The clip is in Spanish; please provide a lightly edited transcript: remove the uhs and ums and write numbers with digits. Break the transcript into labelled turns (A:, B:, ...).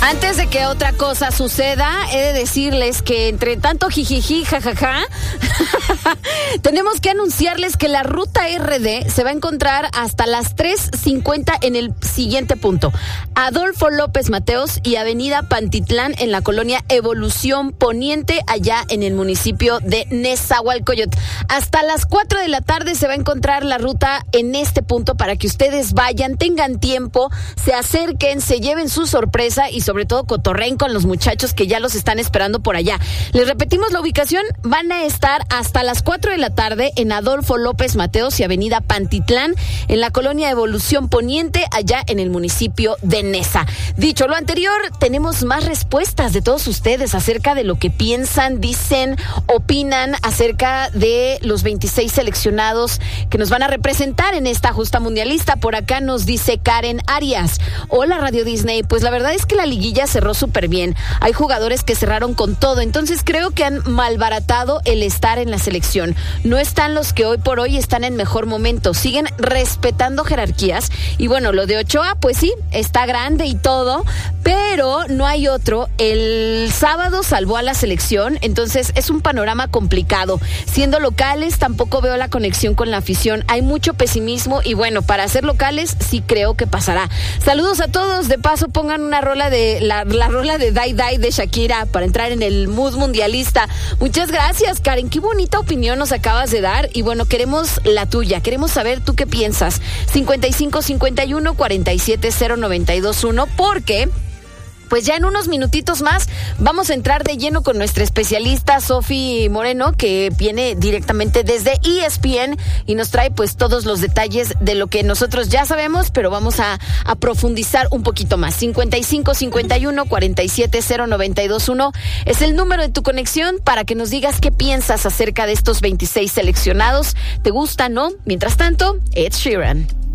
A: Antes de que otra cosa suceda, he de decirles que entre tanto jijiji, jajaja, tenemos que anunciarles que la ruta RD se va a encontrar hasta las 3:50 en el siguiente punto. Adolfo López Mateos y Avenida Pantitlán en la colonia Evolución Poniente, allá en el municipio de Nezahualcóyotl. Hasta las 4 de la tarde se va a encontrar la ruta en este punto para que ustedes vayan, tengan tiempo, se acerquen, se lleven su sorpresa y sobre todo cotorreen con los muchachos que ya los están esperando por allá. Les repetimos la ubicación, van a estar hasta las 4 de la tarde en Adolfo López Mateos y Avenida Pantitlán en la colonia Evolución Poniente, allá en el municipio de Neza. Dicho lo anterior, tenemos más respuestas de todos ustedes acerca de lo que piensan, dicen, opinan acerca de los 26 seleccionados que nos van a representar en esta justa mundialista. Por acá nos dice Karen Arias: hola Radio Disney, pues la verdad es que la liguilla cerró súper bien. Hay jugadores que cerraron con todo, entonces creo que han malbaratado el estar en la selección. No están los que hoy por hoy están en mejor momento, siguen respetando jerarquías. Y bueno, lo de Ochoa, pues sí, está grande y todo, pero no hay otro. El sábado salvó a la selección, entonces es un panorama complicado. Siendo locales, tampoco veo la conexión con la afición. Hay mucho pesimismo y bueno, para ser locales sí creo que pasará. Saludos a todos. De paso, pongan una rola de la rola de Die Die de Shakira para entrar en el mood mundialista. Muchas gracias, Karen. Qué bonita opinión nos acabas de dar. Y bueno, queremos la tuya. Queremos saber tú qué piensas. 5551-470-921, porque pues ya en unos minutitos más vamos a entrar de lleno con nuestra especialista Sofi Moreno, que viene directamente desde ESPN y nos trae pues todos los detalles de lo que nosotros ya sabemos, pero vamos a profundizar un poquito más. 5551-470-921 es el número de tu conexión para que nos digas qué piensas acerca de estos 26 seleccionados. ¿Te gusta, no? Mientras tanto, Ed Sheeran.